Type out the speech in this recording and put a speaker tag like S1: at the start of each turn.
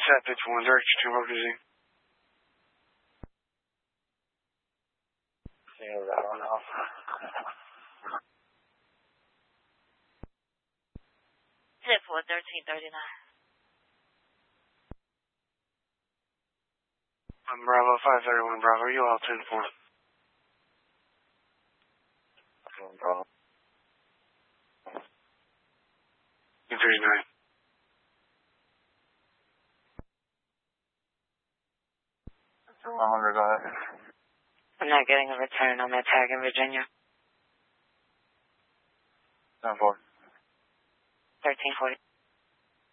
S1: set, pitch 1, direction 2, hope to see.
S2: Yeah, I don't know.
S3: Zip 1339.
S1: Bravo 531, Bravo, you all 10-4.
S2: Bravo.
S1: 39.
S2: Go ahead.
S3: I'm not getting a return on that tag in Virginia.
S2: 10-4.
S3: 1340.